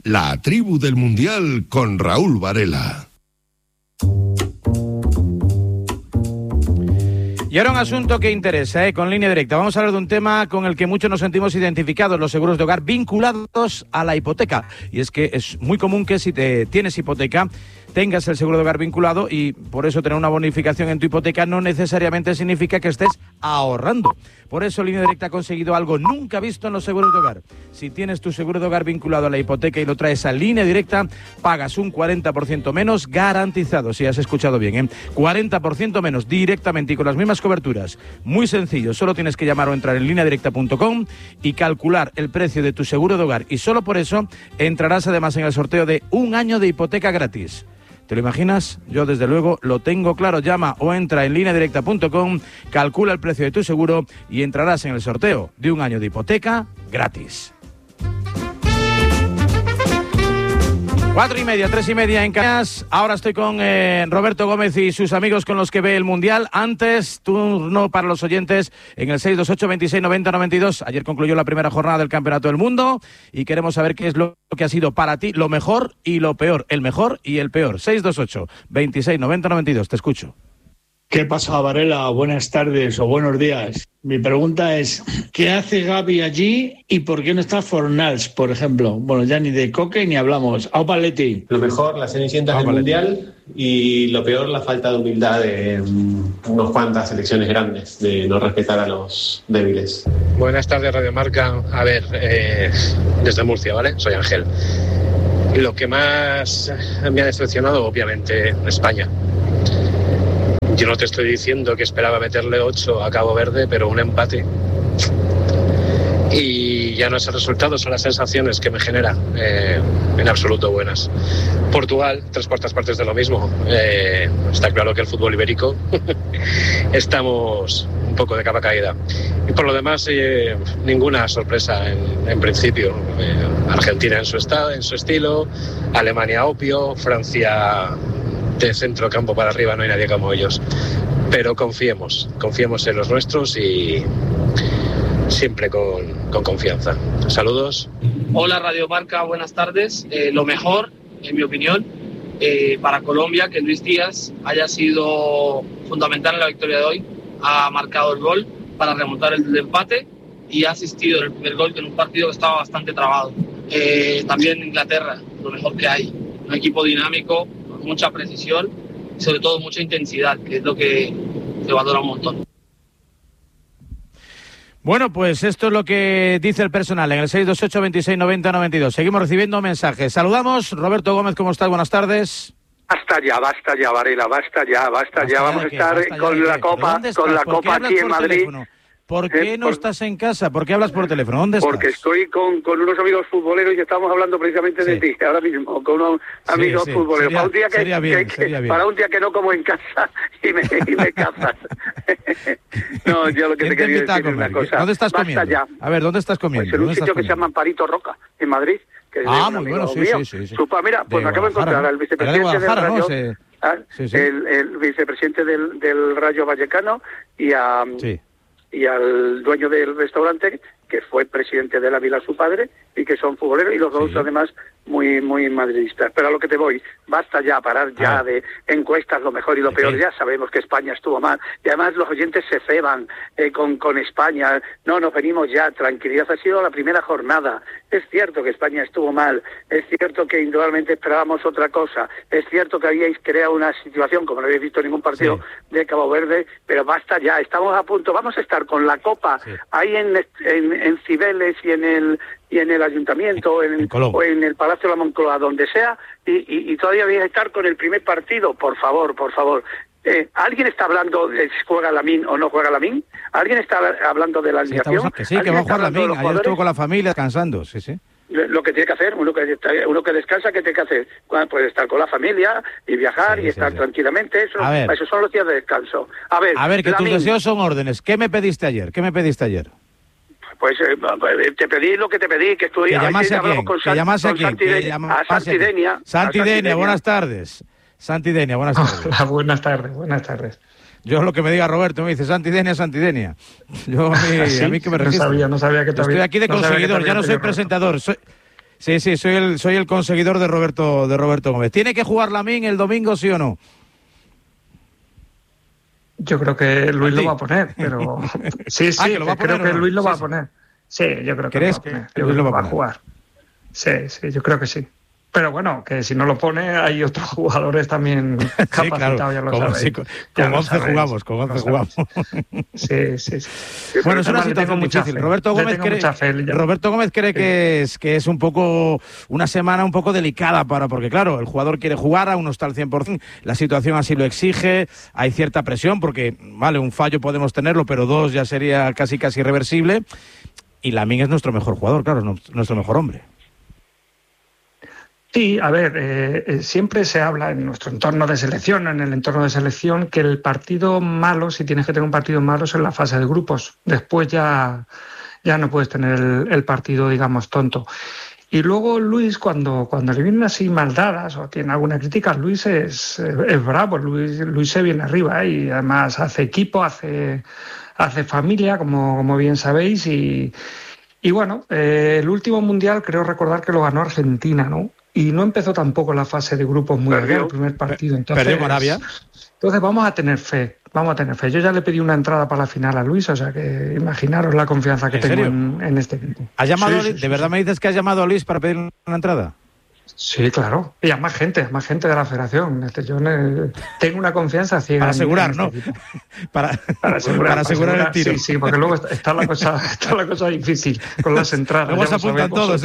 La tribu del Mundial con Raúl Varela. Y ahora un asunto que interesa, con Línea Directa. Vamos a hablar de un tema con el que muchos nos sentimos identificados, los seguros de hogar vinculados a la hipoteca. Y es que es muy común que si te tienes hipoteca, tengas el seguro de hogar vinculado, y por eso tener una bonificación en tu hipoteca no necesariamente significa que estés ahorrando. Por eso Línea Directa ha conseguido algo nunca visto en los seguros de hogar. Si tienes tu seguro de hogar vinculado a la hipoteca y lo traes a Línea Directa, pagas un 40% menos garantizado. Si has escuchado bien, 40% menos directamente y con las mismas coberturas. Muy sencillo, solo tienes que llamar o entrar en lineadirecta.com y calcular el precio de tu seguro de hogar. Y solo por eso entrarás además en el sorteo de un año de hipoteca gratis. ¿Te lo imaginas? Yo desde luego lo tengo claro. Llama o entra en lineadirecta.com, calcula el precio de tu seguro y entrarás en el sorteo de un año de hipoteca gratis. 4:30, 3:30 en Canarias. Ahora estoy con Roberto Gómez y sus amigos con los que ve el Mundial. Antes, turno para los oyentes en el 628 26 90 92. Ayer concluyó la primera jornada del Campeonato del Mundo y queremos saber qué es lo que ha sido para ti lo mejor y lo peor, el mejor y el peor. 628 26 90 92. Te escucho. ¿Qué pasa, Varela? Buenas tardes o buenos días. Mi pregunta es, ¿qué hace Gavi allí y por qué no está Fornals, por ejemplo? Bueno, ya ni de Coque ni hablamos. Aupa Leti. Lo mejor, las cenicientas del Mundial, y lo peor, la falta de humildad de unas cuantas selecciones grandes, de no respetar a los débiles. Buenas tardes, Radio Marca. A ver, desde Murcia, ¿vale? Soy Ángel. Lo que más me ha decepcionado, obviamente, España. Yo no te estoy diciendo que esperaba meterle 8 a Cabo Verde, pero un empate. Y ya no es el resultado, son las sensaciones que me genera, en absoluto buenas. Portugal, 3/4 partes de lo mismo. Está claro que el fútbol ibérico estamos un poco de capa caída. Y por lo demás, ninguna sorpresa en principio. Argentina en su estilo, Alemania opio, Francia de centro campo para arriba, no hay nadie como ellos. Pero confiemos en los nuestros y siempre con confianza. Saludos. Hola Radio Marca, buenas tardes. Lo mejor, en mi opinión, para Colombia, que Luis Díaz haya sido fundamental en la victoria de hoy. Ha marcado el gol para remontar el empate y ha asistido en el primer gol en un partido que estaba bastante trabado. También Inglaterra, lo mejor que hay. Un equipo dinámico, mucha precisión y sobre todo mucha intensidad, que es lo que se valora un montón. Bueno, pues esto es lo que dice el personal en el 628 26 90 92. Seguimos recibiendo mensajes. Saludamos. Roberto Gómez, ¿cómo estás? Buenas tardes. Basta ya, Varela, basta ya. Vamos a estar con la Copa aquí en Madrid. Teléfono? ¿Por qué no estás en casa? ¿Por qué hablas por teléfono? ¿Dónde estás? Porque estoy con unos amigos futboleros y estamos hablando precisamente de ti, ahora mismo, con unos amigos futboleros. Para un día que no como en casa y me cazas. No, yo lo que te quería decir es una cosa. ¿Dónde estás comiendo? Ya. A ver, ¿dónde estás comiendo? Pues en un sitio que se llama Amparito Roca, en Madrid. Que es muy bueno, sí. Mira, pues me acabo de encontrar al vicepresidente del Rayo, el vicepresidente del Rayo Vallecano y al dueño del restaurante, que fue presidente de la Vila su padre, y que son futboleros, y los dos además muy madridistas. Pero a lo que te voy, basta ya, parar ya de encuestas, lo mejor y lo peor. Ya sabemos que España estuvo mal, y además los oyentes se ceban con España. No, nos venimos ya, tranquilidad, ha sido la primera jornada. Es cierto que España estuvo mal, es cierto que indudablemente esperábamos otra cosa, es cierto que habíais creado una situación, como no habéis visto en ningún partido de Cabo Verde, pero basta ya, estamos a punto, vamos a estar con la Copa ahí en Cibeles y en el Ayuntamiento o en el Palacio de la Moncloa, donde sea, y todavía vais a estar con el primer partido. Por favor. ¿Alguien está hablando de si juega Lamine o no juega Lamine? ¿Alguien está hablando de la alineación? Que va a jugar Lamine. Ayer estuvo con la familia descansando, sí. Lo que tiene que hacer, uno que descansa, ¿qué tiene que hacer? Pues estar con la familia y viajar y estar tranquilamente. Esos son los días de descanso. A ver, que tus deseos son órdenes. ¿Qué me pediste ayer? Pues te pedí lo que te pedí, que estuve... ¿Que llamase a quién? ¿Que llamase a quién? A Santidenia. Santidenia, buenas tardes. Santidenia, buenas tardes. Buenas tardes. Yo lo que me diga Roberto, me dice Santidenia. Yo a mí que me registro. No sabía que estoy aquí de conseguidor, ya no soy presentador. Sí, soy el conseguidor de Roberto Gómez. ¿Tiene que jugar Lamine el domingo, sí o no? Yo creo que Luis lo va a poner, pero sí, creo que Luis lo va a poner. Sí, yo creo que lo va a poner. Yo creo que lo va a jugar. Sí, yo creo que sí. Pero bueno, que si no lo pone, hay otros jugadores también capacitados, claro, ya lo sabéis. Sí, con 11 jugamos. Sí. Bueno, es una situación difícil. Roberto Gómez cree que es un poco una semana un poco delicada porque claro, el jugador quiere jugar, aún no está al 100%, la situación así lo exige, hay cierta presión porque, vale, un fallo podemos tenerlo, pero 2 ya sería casi irreversible, y Lamine es nuestro mejor jugador, claro, es nuestro mejor hombre. Sí, a ver, siempre se habla en nuestro entorno de selección, en el entorno de selección, que el partido malo, si tienes que tener un partido malo, es en la fase de grupos. Después ya no puedes tener el partido, digamos, tonto. Y luego Luis, cuando le vienen así mal dadas o tiene alguna crítica, Luis es bravo, Luis se viene arriba, y además hace equipo, hace familia, como bien sabéis, y bueno, el último Mundial creo recordar que lo ganó Argentina, ¿no? Y no empezó tampoco la fase de grupos muy bien, el primer partido. Perdió con Arabia. Entonces vamos a tener fe. Yo ya le pedí una entrada para la final a Luis, o sea que imaginaros la confianza que tengo en este equipo. ¿Has llamado ¿De verdad me dices que has llamado a Luis para pedir una entrada? Sí, claro. Y a más gente de la federación. Yo tengo una confianza ciega. Para asegurar, ¿no? Para asegurar el tiro. Sí, porque luego está la cosa difícil con las entradas. Luego se apuntan todos,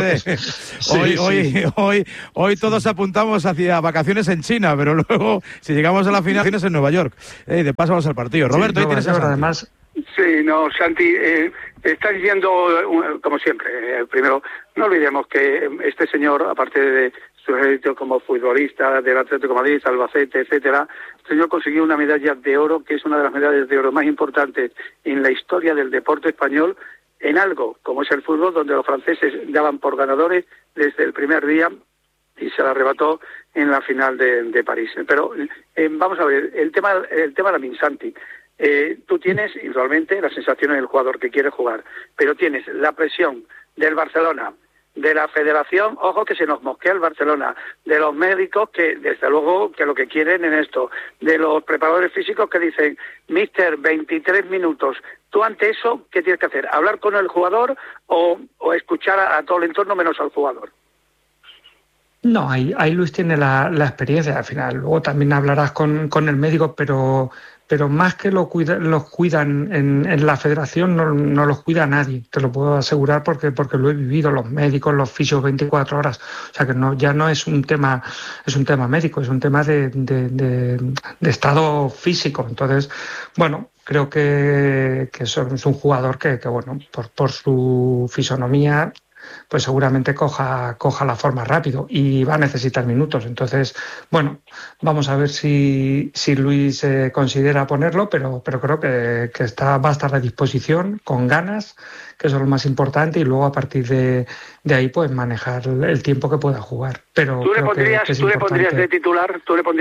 Hoy todos apuntamos hacia vacaciones en China, pero luego, si llegamos a la final, tienes en Nueva York. De paso vamos al partido. Roberto, ahí tienes a Santi. Además... Sí, no, Santi, está diciendo, como siempre, primero, no olvidemos que este señor, aparte de su éxito como futbolista del Atlético de Madrid, Albacete, etcétera, este señor consiguió una medalla de oro, que es una de las medallas de oro más importantes en la historia del deporte español, en algo como es el fútbol, donde los franceses daban por ganadores desde el primer día y se la arrebató en la final de París. Pero vamos a ver, el tema de Lamine, Santi. Tú tienes igualmente las sensaciones del jugador que quiere jugar, pero tienes la presión del Barcelona, de la federación, ojo que se nos mosquea el Barcelona, de los médicos que desde luego que lo que quieren en esto, de los preparadores físicos que dicen, míster, 23 minutos. Tú ante eso, ¿qué tienes que hacer? ¿Hablar con el jugador o escuchar a todo el entorno menos al jugador? No, ahí Luis tiene la experiencia al final. Luego también hablarás con el médico, pero más que los cuidan en la federación, no los cuida nadie, te lo puedo asegurar porque lo he vivido, los médicos, los fisios 24 horas. O sea que ya no es un tema médico, es un tema de estado físico. Entonces, bueno, creo que es un jugador que bueno, por su fisonomía, pues seguramente coja la forma rápido y va a necesitar minutos. Entonces, bueno, vamos a ver si Luis considera ponerlo, pero creo que va a estar a disposición, con ganas, que eso es lo más importante, y luego a partir de ahí pues manejar el tiempo que pueda jugar. Pero ¿Tú le pondrías de titular?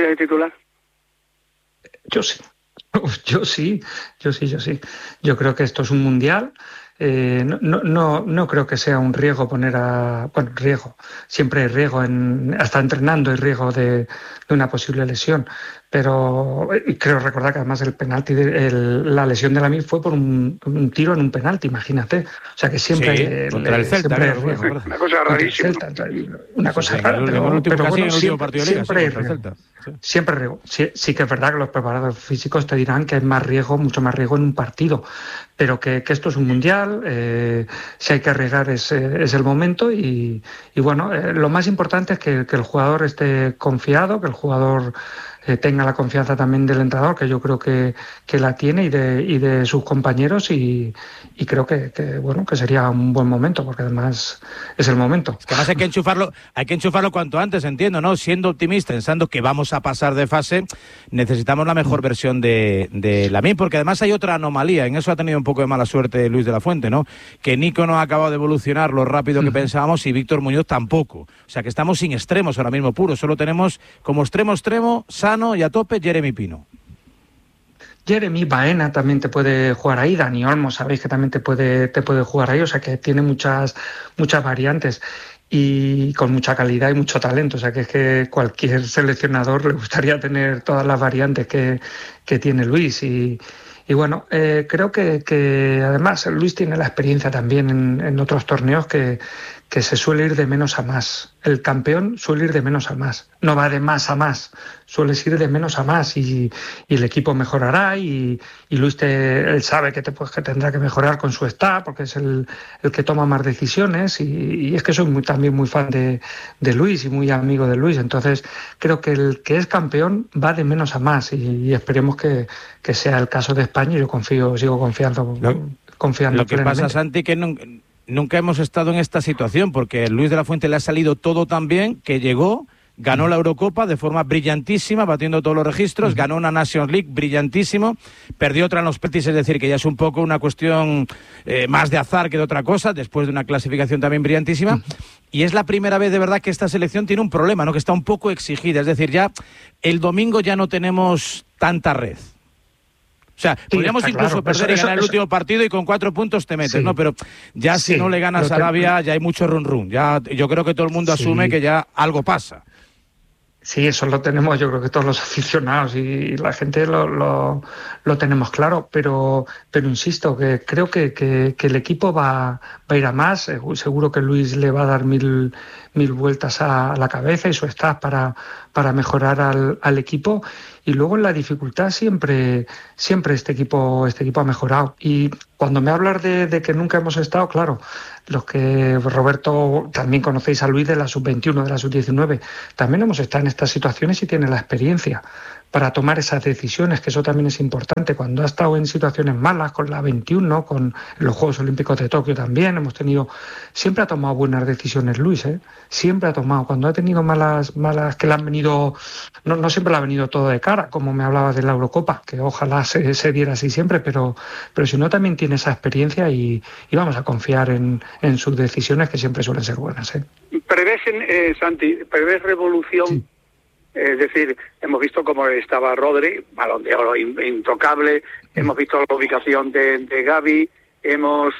Yo sí. Yo creo que esto es un mundial. No creo que sea un riesgo siempre hay riesgo, hasta entrenando hay riesgo de una posible lesión, pero creo recordar que además el penalti, la lesión de Lamine fue por un tiro en un penalti, imagínate, o sea que siempre contra el Celta, siempre hay riesgo. Una cosa rarísima, una cosa rara, pero bueno, siempre hay riesgo. Siempre riesgo. Sí que es verdad que los preparadores físicos te dirán que hay mucho más riesgo en un partido, pero que esto es un mundial, si hay que arriesgar es el momento, y bueno, lo más importante es que el jugador esté confiado, que el jugador tenga la confianza también del entrenador, que yo creo que la tiene, y de sus compañeros, y creo que sería un buen momento, porque además es el momento. Es que además hay que enchufarlo cuanto antes, entiendo, ¿no? Siendo optimista, pensando que vamos a pasar de fase, necesitamos la mejor versión de Lamine, porque además hay otra anomalía, en eso ha tenido un poco de mala suerte Luis de la Fuente, ¿no? Que Nico no ha acabado de evolucionar lo rápido que pensábamos, y Víctor Muñoz tampoco. O sea que estamos sin extremos ahora mismo puros, solo tenemos como extremo sano y a tope Jeremy Pino. Jeremy, Baena también te puede jugar ahí, Dani Olmo sabéis que también te puede jugar ahí, o sea que tiene muchas variantes. y con mucha calidad y mucho talento. O sea, que es que cualquier seleccionador le gustaría tener todas las variantes que tiene Luis. Y bueno, creo que además Luis tiene la experiencia también en otros torneos que se suele ir de menos a más. El campeón suele ir de menos a más. No va de más a más, suele ir de menos a más y el equipo mejorará y Luis él sabe que tendrá que mejorar con su staff porque es el que toma más decisiones y es que soy también muy fan de Luis y muy amigo de Luis. Entonces creo que el que es campeón va de menos a más y esperemos que sea el caso de España. Yo sigo confiando. Lo que pasa, Santi, que nunca hemos estado en esta situación, porque Luis de la Fuente le ha salido todo tan bien que llegó, ganó la Eurocopa de forma brillantísima, batiendo todos los registros, ganó una Nations League brillantísimo, perdió otra en los penaltis, es decir, que ya es un poco una cuestión más de azar que de otra cosa, después de una clasificación también brillantísima, y es la primera vez de verdad que esta selección tiene un problema, ¿no? Que está un poco exigida, es decir, ya el domingo ya no tenemos tanta red. O sea, podríamos incluso perder y ganar el último partido y con 4 puntos te metes, ¿no? Pero ya si no le ganas a Arabia, ya hay mucho run-run. Ya, yo creo que todo el mundo asume que ya algo pasa. Sí, eso lo tenemos, yo creo que todos los aficionados y la gente lo tenemos claro, pero insisto, que creo que el equipo va a ir a más. Seguro que Luis le va a dar mil vueltas a la cabeza y su staff para mejorar al equipo. Y luego en la dificultad siempre este equipo ha mejorado. Y cuando me hablas de que nunca hemos estado, claro, los que, Roberto, también conocéis a Luis de la sub-21, de la sub-19, también hemos estado en estas situaciones y tiene la experiencia para tomar esas decisiones, que eso también es importante. Cuando ha estado en situaciones malas, con la 21, con los Juegos Olímpicos de Tokio también, siempre ha tomado buenas decisiones Luis, siempre ha tomado. Cuando ha tenido malas que le han venido, no siempre le ha venido todo de cara, como me hablabas de la Eurocopa, que ojalá se diera así siempre, pero si no, también tiene esa experiencia y vamos a confiar en sus decisiones, que siempre suelen ser buenas. ¿Prevés, Santi, revolución? Sí. Es decir, hemos visto cómo estaba Rodri, Balón de Oro intocable, hemos visto la ubicación de Gavi, hemos,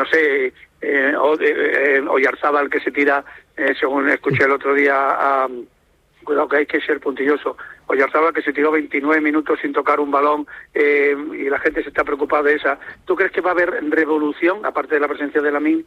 Oyarzábal que se tira, según escuché el otro día, cuidado que hay que ser puntilloso, Oyarzábal que se tiró 29 minutos sin tocar un balón y la gente se está preocupada de esa. ¿Tú crees que va a haber revolución, aparte de la presencia de Lamine?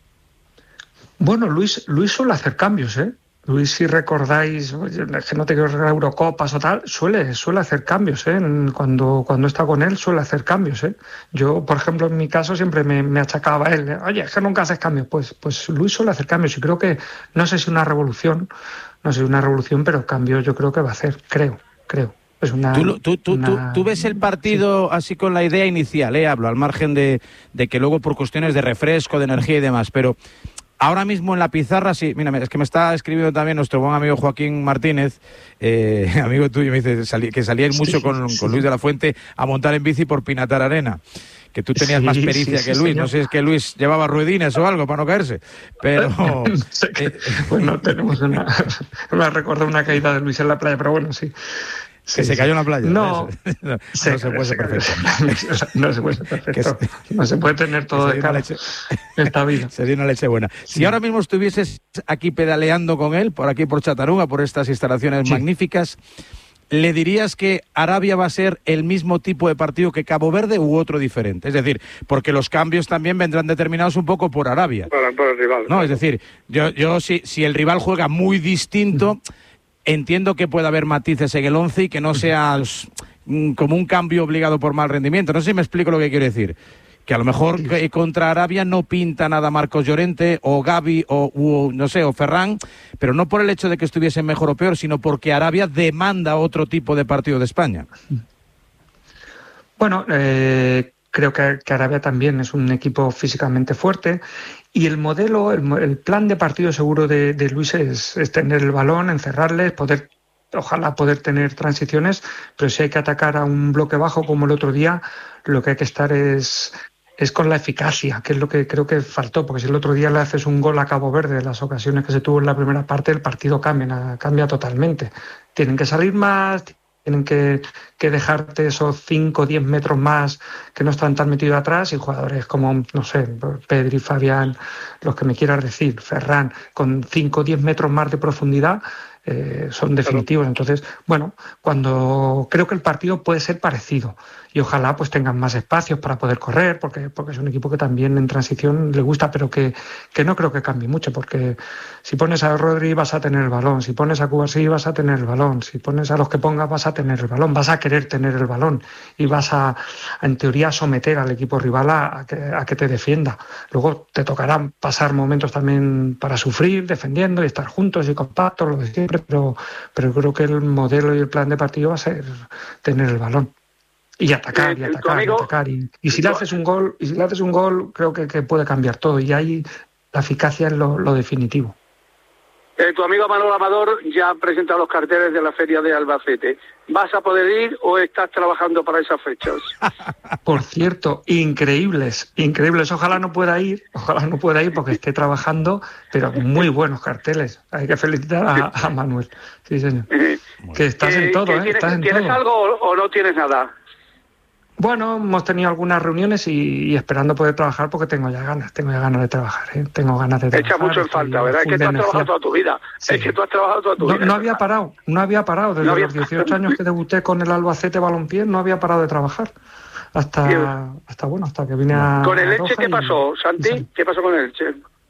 Bueno, Luis suele hacer cambios, Luis, si recordáis, que no te quiero regalar Eurocopas o tal, suele hacer cambios, Cuando está con él suele hacer cambios, Yo, por ejemplo, en mi caso siempre me achacaba a él, oye, es que nunca haces cambios. Pues Luis suele hacer cambios y creo que, no sé si una revolución, pero cambios yo creo que va a hacer, creo. Es ¿Tú ves el partido así con la idea inicial, hablo, al margen de que luego por cuestiones de refresco, de energía y demás, pero ahora mismo en la pizarra, sí, mira, es que me está escribiendo también nuestro buen amigo Joaquín Martínez, amigo tuyo, me dice que salíais mucho con Luis de la Fuente a montar en bici por Pinatar Arena, que tú tenías más pericia que Luis, señor. No sé si es que Luis llevaba ruedines o algo para no caerse, pero... Bueno, tenemos me recuerdo una caída de Luis en la playa, pero bueno, sí. Que se cayó en la playa. No se puede ser perfecto. No se puede ser perfecto. No se puede tener todo de cara en esta vida. Sería una leche buena. Si ahora mismo estuvieses aquí pedaleando con él, por aquí por Chattanooga, por estas instalaciones magníficas, ¿le dirías que Arabia va a ser el mismo tipo de partido que Cabo Verde u otro diferente? Es decir, porque los cambios también vendrán determinados un poco por Arabia. Por el rival. No, es decir, yo si el rival juega muy distinto... Entiendo que puede haber matices en el 11 y que no sea como un cambio obligado por mal rendimiento. No sé si me explico lo que quiero decir. Que a lo mejor contra Arabia no pinta nada Marcos Llorente o Gavi o Ferran, pero no por el hecho de que estuviesen mejor o peor, sino porque Arabia demanda otro tipo de partido de España. Bueno, creo que Arabia también es un equipo físicamente fuerte y el modelo, el plan de partido seguro de Luis es tener el balón, encerrarles, ojalá poder tener transiciones, pero si hay que atacar a un bloque bajo como el otro día, lo que hay que estar es con la eficacia, que es lo que creo que faltó, porque si el otro día le haces un gol a Cabo Verde, las ocasiones que se tuvo en la primera parte, el partido cambia totalmente. Tienen que salir más, tienen que que dejarte esos 5 o 10 metros más que no están tan metidos atrás, y jugadores como, no sé, Pedri, Fabián, los que me quieras decir, Ferran, con 5 o 10 metros más de profundidad, son definitivos. Entonces, bueno, cuando creo que el partido puede ser parecido y ojalá pues tengan más espacios para poder correr, porque es un equipo que también en transición le gusta, pero que no creo que cambie mucho, porque si pones a Rodri vas a tener el balón, si pones a Cubarsí vas a tener el balón, si pones a los que pongas vas a tener el balón, vas a querer tener el balón y vas a en teoría, someter al equipo rival a que te defienda. Luego te tocará pasar momentos también para sufrir, defendiendo y estar juntos y compactos, lo de siempre, pero creo que el modelo y el plan de partido va a ser tener el balón y atacar y atacar y atacar, y si le haces un gol creo que puede cambiar todo, y ahí la eficacia es lo definitivo. Tu amigo Manuel Amador ya ha presentado los carteles de la Feria de Albacete. ¿Vas a poder ir o estás trabajando para esas fechas? Por cierto, increíbles. Ojalá no pueda ir porque esté trabajando, pero muy buenos carteles. Hay que felicitar a Manuel. Sí, señor. Que estás en todo, ¿Tienes algo o no tienes nada? Bueno, hemos tenido algunas reuniones y esperando poder trabajar porque tengo ya ganas de trabajar, Tengo ganas de trabajar. Echa mucho en falta, ¿verdad? Es que tú has trabajado toda tu vida. Sí. Es que tú has trabajado toda tu vida. No había parado. Desde los 18 años que debuté con el Albacete Balompié, no había parado de trabajar. Hasta que vine a... ¿Con el Elche qué pasó, Santi? ¿Qué pasó con el Elche?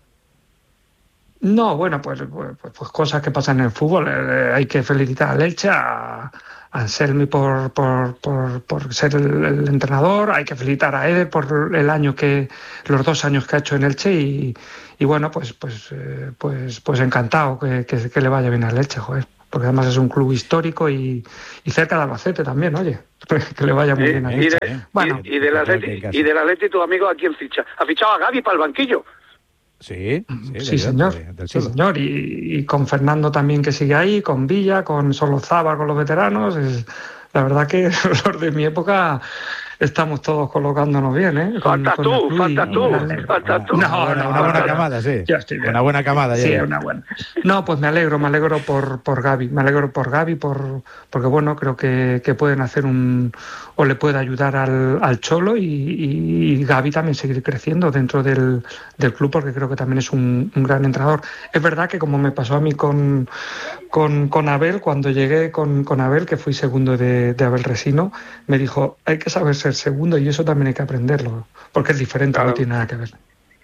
No, bueno, pues cosas que pasan en el fútbol. Hay que felicitar al Elche, a Anselmi por ser el entrenador, hay que felicitar a Eder por los 2 años que ha hecho en Elche, y bueno, pues encantado que le vaya bien al Elche, joder, porque además es un club histórico y cerca de Albacete también, oye, que le vaya muy bien al Elche. Y del Atleti, tu amigo, ¿a quién ficha? ¿Ha fichado a Gavi para el banquillo? Sí, señor. Sí, señor. Y con Fernando también, que sigue ahí, con Villa, con Solozábal, con los veteranos. La verdad que los de mi época estamos todos colocándonos bien, Faltas tú. Una buena camada, sí. Una buena camada. Sí, una buena. No, pues me alegro por Gavi. Me alegro por Gavi porque, bueno, creo que pueden hacer o le puede ayudar al Cholo, y Gavi también seguir creciendo dentro del club, porque creo que también es un gran entrenador. Es verdad que, como me pasó a mí con Abel, cuando llegué con Abel, que fui segundo de Abel Resino, me dijo, hay que saber ser segundo, y eso también hay que aprenderlo, porque es diferente, claro. No tiene nada que ver.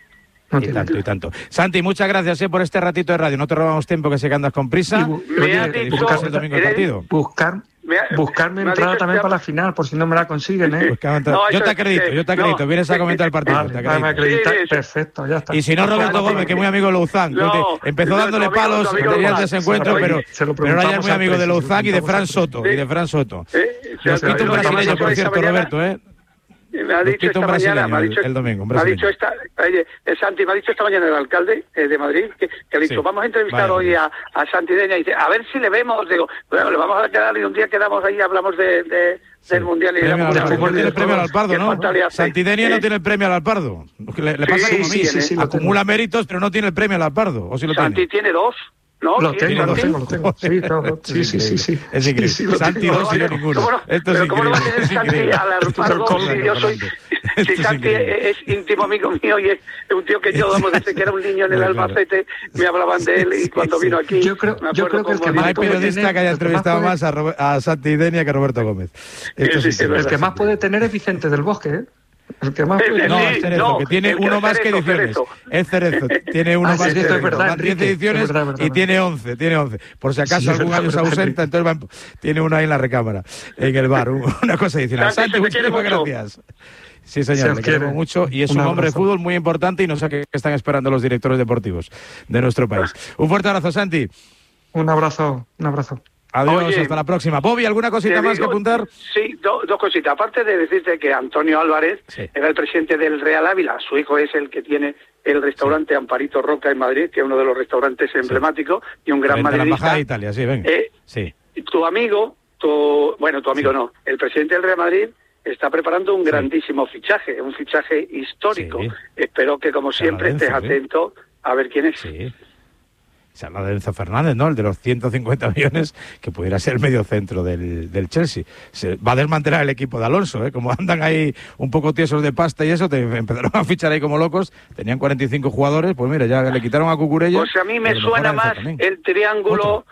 Y tanto. Santi, muchas gracias por este ratito de radio. No te robamos tiempo, que sé que andas con prisa. Buscarme el domingo el partido. Buscarme entrada también para la final, por si no me la consiguen, yo te acredito. Vienes a comentar el partido. Perfecto, ya está. Y si no, Roberto Gómez, que es muy amigo de Louzán. Empezó dándole palos en el desencuentro, pero ahora ya es muy amigo de Louzán y de Fran Soto. Nos quita un brasileño, por cierto, Roberto, Me ha dicho esta mañana, el domingo, Santi, me ha dicho esta mañana el alcalde de Madrid que le ha dicho, vamos a entrevistar hoy a Santi Denia, y dice, a ver si le vemos. Digo, bueno, le vamos a quedar, y un día quedamos ahí y hablamos del Mundial. El fútbol tiene el premio al Alpardo, ¿no? Santi Denia no tiene el premio al Alpardo. Le pasa como a mí, acumula méritos, pero no tiene el premio al Alpardo. ¿O sí lo tiene? Santi tiene 2. No, lo tengo. Sí, todo. Sí. Es increíble. Santi 2 y yo ninguno. Esto es increíble. ¿Cómo no va a tener Santi al Alpardo si yo soy... Si Santi es íntimo amigo mío y es un tío que yo, desde que era un niño en el Albacete, me hablaban de él, y cuando vino aquí... Yo creo que el que más hay periodista que haya entrevistado más a Santi Denia que a Roberto Gómez. El que más puede tener es Vicente del Bosque, El que más es Cerezo, que tiene uno más que ediciones. Es Cerezo, tiene uno más que ediciones. 10 ediciones y tiene 11. Por si acaso algún año se ausenta, entonces tiene uno ahí en la recámara, en el bar, una cosa adicional. Santi, muchísimas gracias. Sí, señor, le queremos mucho, y es un hombre de fútbol muy importante, y no sé qué están esperando los directores deportivos de nuestro país. Un fuerte abrazo, Santi. Un abrazo. Adiós. Oye, hasta la próxima. Bobby, ¿alguna cosita más que apuntar? Sí, dos cositas. Aparte de decirte que Antonio Álvarez era el presidente del Real Ávila, su hijo es el que tiene el restaurante Amparito Roca en Madrid, que es uno de los restaurantes emblemáticos, y un gran madridista. La embajada de Italia, sí, venga. Tu amigo no, el presidente del Real Madrid está preparando un grandísimo fichaje, un fichaje histórico. Espero que, como siempre, estés atento a ver quién es. Se habla de Enzo Fernández, ¿no? El de los 150 millones, que pudiera ser el medio centro del Chelsea. Se va a desmantelar el equipo de Alonso, ¿eh? Como andan ahí un poco tiesos de pasta y eso, empezaron a fichar ahí como locos. Tenían 45 jugadores, pues mira, ya le quitaron a Cucurella. Pues a mí me suena más el triángulo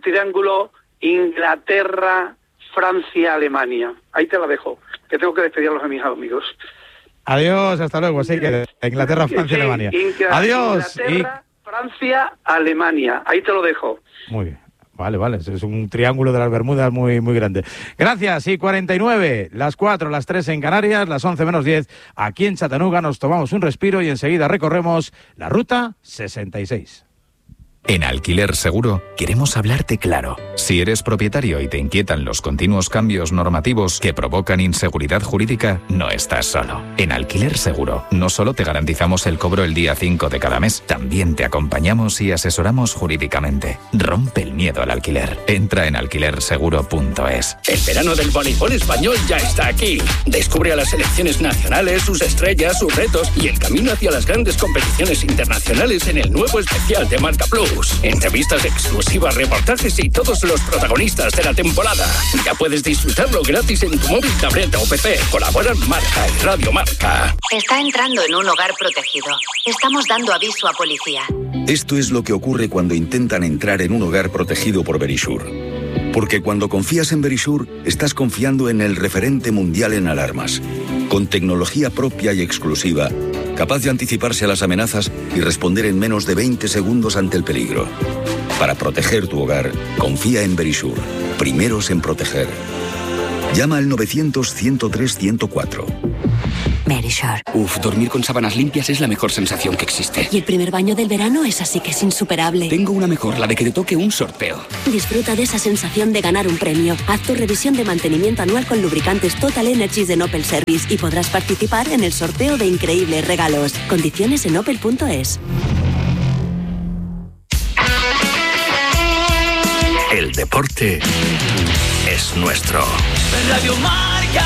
Inglaterra, Francia, Alemania. Ahí te la dejo, que tengo que despedir a los amigos. Adiós, hasta luego. Así que Inglaterra, Francia, sí, Alemania. Adiós. Inglaterra, Francia, Alemania. Ahí te lo dejo. Muy bien. Vale. Es un triángulo de las Bermudas muy, muy grande. Gracias. Y 49, las 4, las 3 en Canarias, las 11 menos 10. Aquí en Chattanooga nos tomamos un respiro y enseguida recorremos la ruta 66. En Alquiler Seguro queremos hablarte claro. Si eres propietario y te inquietan los continuos cambios normativos que provocan inseguridad jurídica, no estás solo. En Alquiler Seguro no solo te garantizamos el cobro el día 5 de cada mes, también te acompañamos y asesoramos jurídicamente. Rompe el miedo al alquiler. Entra en alquilerseguro.es. El verano del voleibol español ya está aquí. Descubre a las selecciones nacionales, sus estrellas, sus retos y el camino hacia las grandes competiciones internacionales en el nuevo especial de Marca Plus. Entrevistas exclusivas, reportajes y todos los protagonistas de la temporada. Ya puedes disfrutarlo gratis en tu móvil, tableta o PC. Colaboran Marca y Radio Marca. Está entrando en un hogar protegido. Estamos dando aviso a policía. Esto es lo que ocurre cuando intentan entrar en un hogar protegido por Verisure. Porque cuando confías en Verisure, estás confiando en el referente mundial en alarmas. Con tecnología propia y exclusiva, capaz de anticiparse a las amenazas y responder en menos de 20 segundos ante el peligro. Para proteger tu hogar, confía en Verisure. Primeros en proteger. Llama al 900-103-104. Verisure. Dormir con sábanas limpias es la mejor sensación que existe. Y el primer baño del verano es así que es insuperable. Tengo una mejor, la de que te toque un sorteo. Disfruta de esa sensación de ganar un premio. Haz tu revisión de mantenimiento anual con lubricantes Total Energies de Opel Service y podrás participar en el sorteo de increíbles regalos. Condiciones en opel.es. El deporte es nuestro. Radio Marca.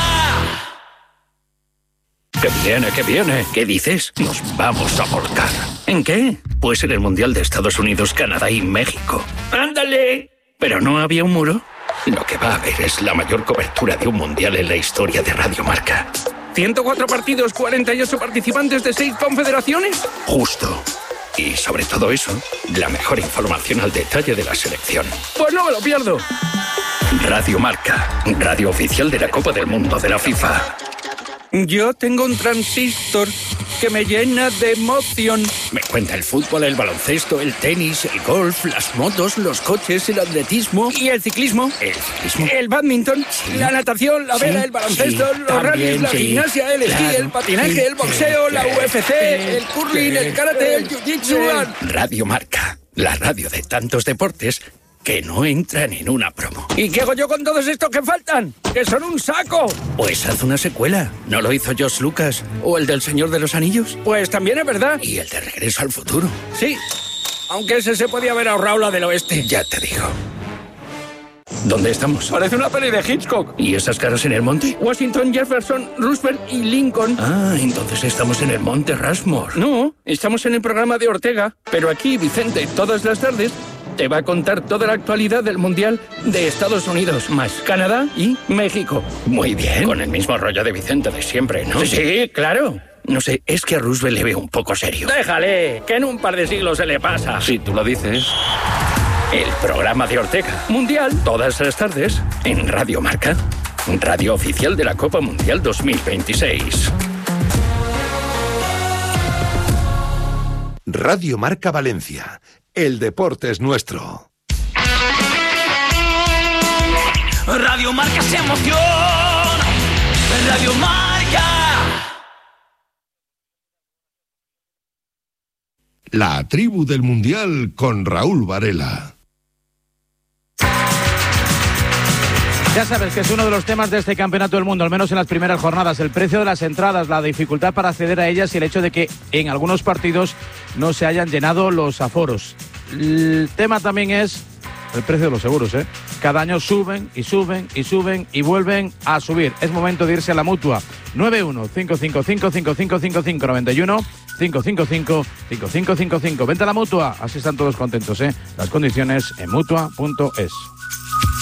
Que viene. ¿Qué dices? Nos vamos a volcar. ¿En qué? Pues en el Mundial de Estados Unidos, Canadá y México. ¡Ándale! ¿Pero no había un muro? Lo que va a haber es la mayor cobertura de un Mundial en la historia de Radio Marca. 104 partidos, 48 participantes de 6 confederaciones. Justo. Y sobre todo eso, la mejor información al detalle de la selección. Pues no me lo pierdo. Radio Marca, radio oficial de la Copa del Mundo de la FIFA. Yo tengo un transistor que me llena de emoción. Me cuenta el fútbol, el baloncesto, el tenis, el golf, las motos, los coches, el atletismo y el ciclismo. El bádminton, la natación, la vela, el baloncesto, los rallies, la gimnasia, el esquí, el patinaje, el boxeo, la UFC, el curling, el karate, el jiu-jitsu. Radio Marca, la radio de tantos deportes que no entran en una promo. ¿Y qué hago yo con todos estos que faltan? ¡Que son un saco! Pues haz una secuela. ¿No lo hizo George Lucas? ¿O el del Señor de los Anillos? Pues también es verdad. ¿Y el de Regreso al Futuro? Sí. Aunque ese se podía haber ahorrado la del oeste. Ya te digo. ¿Dónde estamos? Parece una peli de Hitchcock. ¿Y esas caras en el monte? Washington, Jefferson, Roosevelt y Lincoln. Ah, entonces estamos en el monte Rushmore. No, estamos en el programa de Ortega. Pero aquí, Vicente, todas las tardes te va a contar toda la actualidad del Mundial de Estados Unidos, más Canadá y México. Muy bien. Con el mismo rollo de Vicente de siempre, ¿no? Sí, claro. No sé, es que a Roosevelt le veo un poco serio. Déjale, que en un par de siglos se le pasa. Si tú lo dices. El programa de Ortega. Mundial, todas las tardes, en Radio Marca. Radio oficial de la Copa Mundial 2026. Radio Marca Valencia. El deporte es nuestro. Radio Marca se emociona. Radio Marca. La tribu del Mundial con Raúl Varela. Ya sabes que es uno de los temas de este Campeonato del Mundo, al menos en las primeras jornadas, el precio de las entradas, la dificultad para acceder a ellas y el hecho de que en algunos partidos no se hayan llenado los aforos. El tema también es el precio de los seguros, ¿eh? Cada año suben y suben y suben y vuelven a subir. Es momento de irse a la Mutua. 91 555 5555 91 5555. Vente a la Mutua, así están todos contentos, ¿eh? Las condiciones en Mutua.es.